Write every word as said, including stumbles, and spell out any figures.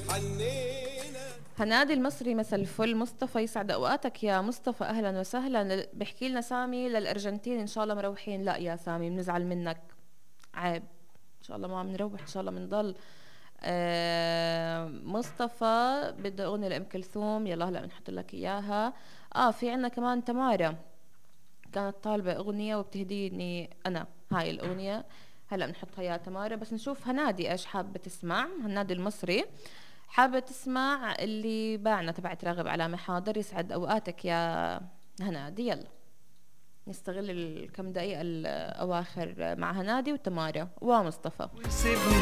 هنادي المصري مثل الفل. مصطفى يسعد اوقاتك يا مصطفى، اهلا وسهلا. بحكي لنا سامي للارجنتين ان شاء الله مروحين. لا يا سامي بنزعل منك، عيب. ان شاء الله ما عم نروح، ان شاء الله بنضل. آه مصطفى بده اغنيه لام كلثوم، يلا هلا بنحط لك اياها. اه في عنا كمان تمارا كانت طالبه اغنيه وبتهديني انا هاي الاغنيه، هلا بنحطها يا تمارا. بس نشوف هنادي ايش حابه تسمع. هنادي المصري حابة تسمع اللي باعنا تبعت راغب علامة. حاضر، يسعد أوقاتك يا هنادي. يلا نستغل الكم دقيقة الأواخر مع هنادي وتمارا ومصطفى.